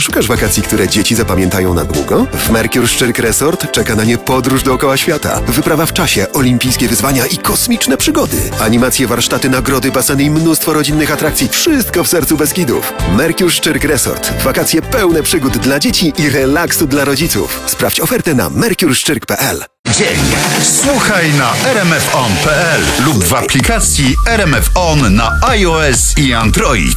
Szukasz wakacji, które dzieci zapamiętają na długo? W Mercure Szczyrk Resort czeka na nie podróż dookoła świata. Wyprawa w czasie, olimpijskie wyzwania i kosmiczne przygody. Animacje, warsztaty, nagrody, baseny i mnóstwo rodzinnych atrakcji. Wszystko w sercu Beskidów. Mercure Szczyrk Resort. Wakacje pełne przygód dla dzieci i relaksu dla rodziców. Sprawdź ofertę na mercureszczyrk.pl. Dzień. Słuchaj na rmfon.pl lub w aplikacji RMF On na iOS i Android.